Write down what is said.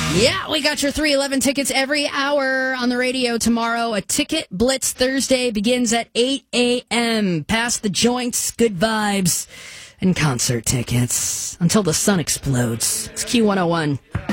Yeah, we got your 311 tickets every hour on the radio tomorrow. A Ticket Blitz Thursday begins at 8 a.m. Pass the joints, good vibes, and concert tickets until the sun explodes. It's Q101.